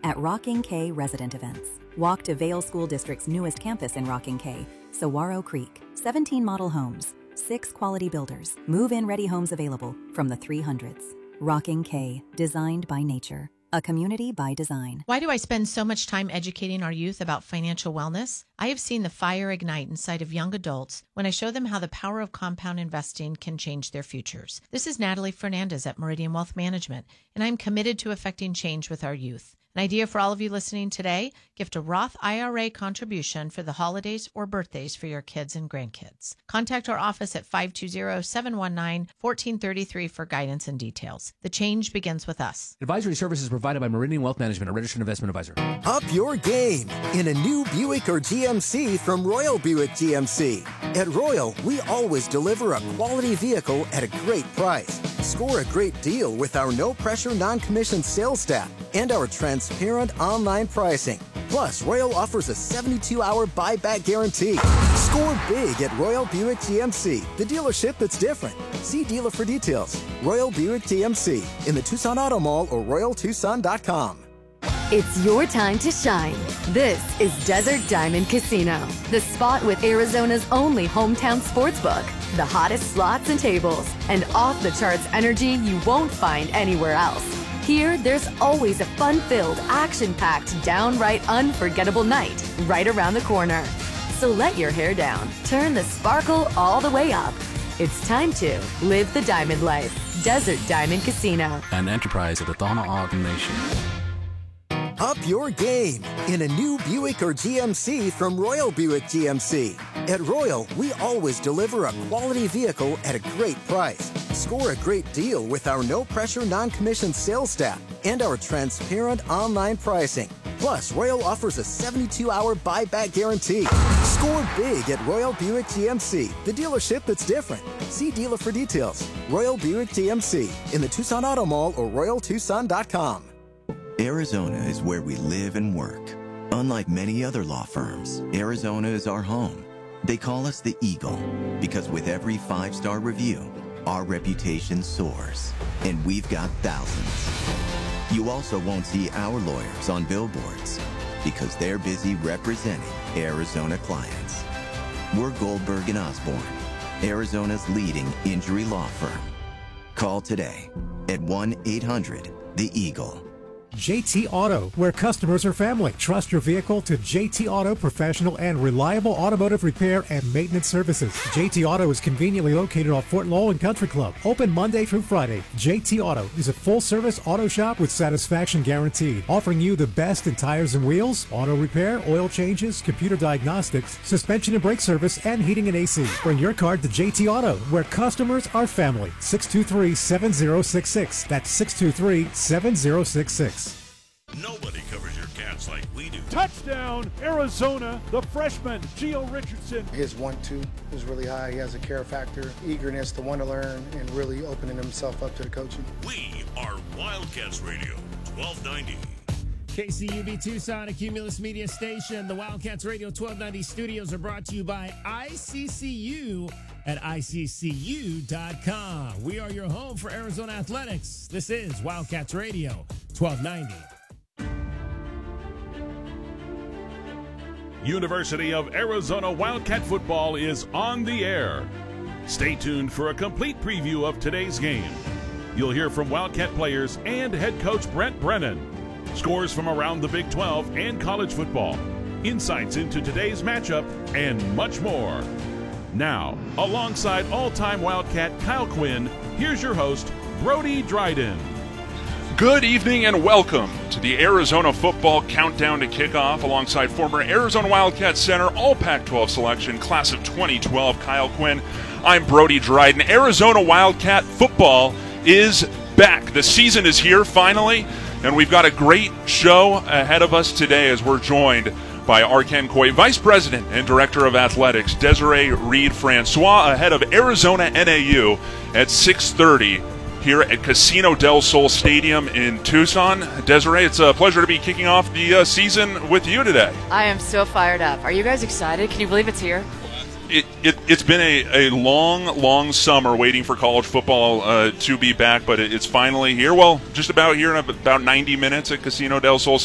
at Rocking K Resident Events. Walk to Vale School District's newest campus in Rocking K, Saguaro Creek. 17 model homes, 6 quality builders, move-in ready homes available from the 300s. Rocking K, designed by nature. A community by design. Why do I spend so much time educating our youth about financial wellness? I have seen the fire ignite inside of young adults when I show them how the power of compound investing can change their futures. This is Natalie Fernandez at Meridian Wealth Management, and I'm committed to affecting change with our youth. An idea for all of you listening today, gift a Roth IRA contribution for the holidays or birthdays for your kids and grandkids. Contact our office at 520-719-1433 for guidance and details. The change begins with us. Advisory services provided by Meridian Wealth Management, a registered investment advisor. Up your game in a new Buick or GMC from Royal Buick GMC. At Royal, we always deliver a quality vehicle at a great price. Score a great deal with our no-pressure, non-commissioned sales staff and our transparent online pricing. Plus, Royal offers a 72-hour buyback guarantee. Score big at Royal Buick GMC, the dealership that's different. See dealer for details. Royal Buick GMC in the Tucson Auto Mall or RoyalTucson.com. It's your time to shine. This is Desert Diamond Casino, the spot with Arizona's only hometown sportsbook, the hottest slots and tables, and off-the-charts energy you won't find anywhere else. Here, there's always a fun-filled, action-packed, downright unforgettable night right around the corner. So let your hair down, turn the sparkle all the way up. It's time to live the diamond life. Desert Diamond Casino. An enterprise of the Thama Ogden Nation. Up your game in a new Buick or GMC from Royal Buick GMC. At Royal, we always deliver a quality vehicle at a great price. Score a great deal with our no-pressure, non-commissioned sales staff and our transparent online pricing. Plus, Royal offers a 72-hour buyback guarantee. Score big at Royal Buick GMC, the dealership that's different. See dealer for details. Royal Buick GMC in the Tucson Auto Mall or RoyalTucson.com. Arizona is where we live and work. Unlike many other law firms, Arizona is our home. They call us the Eagle because with every 5-star review, our reputation soars, and we've got thousands. You also won't see our lawyers on billboards because they're busy representing Arizona clients. We're Goldberg and Osborne, Arizona's leading injury law firm. Call today at 1-800-THE-EAGLE. JT Auto, where customers are family. Trust your vehicle to JT Auto, professional and reliable automotive repair and maintenance services. JT Auto is conveniently located off Fort Lowell and Country Club. Open Monday through Friday. JT Auto is a full-service auto shop with satisfaction guaranteed, offering you the best in tires and wheels, auto repair, oil changes, computer diagnostics, suspension and brake service, and heating and AC. Bring your car to JT Auto, where customers are family. 623-7066. That's 623-7066. Nobody covers your Cats like we do. Touchdown, Arizona, the freshman, Gio Richardson. His 1-2 is really high. He has a care factor, eagerness to want to learn, and really opening himself up to the coaching. We are Wildcats Radio, 1290. KCUB Tucson, a Cumulus Media station. The Wildcats Radio 1290 studios are brought to you by ICCU at ICCU.com. We are your home for Arizona athletics. This is Wildcats Radio 1290. University of Arizona Wildcat football is on the air. Stay tuned for a complete preview of today's game. You'll hear from Wildcat players and head coach Brent Brennan. Scores from around the Big 12 and college football. Insights into today's matchup and much more. Now, alongside all-time Wildcat Kyle Quinn, here's your host, Brody Dryden. Good evening and welcome to the Arizona Football Countdown to Kickoff alongside former Arizona Wildcat center, all Pac-12 selection, class of 2012, Kyle Quinn. I'm Brody Dryden. Arizona Wildcat football is back. The season is here finally, and we've got a great show ahead of us today as we're joined by Arkan Coy, Vice President and Director of Athletics, Desiree Reed-Francois, ahead of Arizona NAU at 6:30. Here at Casino del Sol Stadium in Tucson. Desiree, it's a pleasure to be kicking off the season with you today. I am so fired up. Are you guys excited? Can you believe it's here? It's been a long summer waiting for college football to be back, but it's finally here. Well, just about here in about 90 minutes at Casino del Sol